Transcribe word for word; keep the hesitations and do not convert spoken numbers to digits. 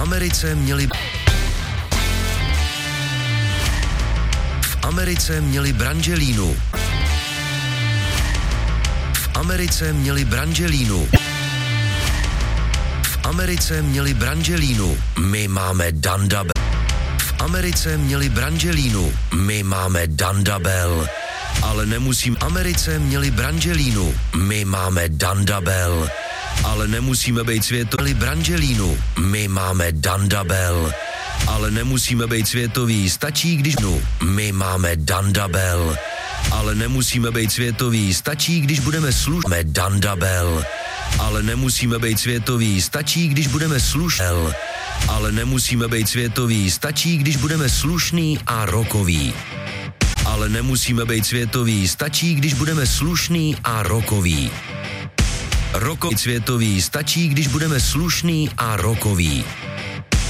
Americe měli... V Americe měli Brangelínu. V Americe měli Brangelínu. V Americe měli Brangelínu. My máme Dandabel. V Americe měli Brangelínu. My máme Dandabel. Ale nemusím... Americe měli Brangelínu. My máme Dandabel. Ale nemusíme být světoví. Brangelínu. My máme Dandabel. Ale nemusíme být světoví. Stačí, když... No, my máme Dandabel. Ale nemusíme být světoví. Stačí, když budeme slušní. Máme Dandabel. Ale nemusíme být světoví. Stačí, když budeme slušní. Ale nemusíme být světoví. Stačí, když budeme slušný a rokový. Ale nemusíme být světoví. Stačí, když budeme slušný a rokový. Rokový světový. Stačí, když budeme slušný a rokový.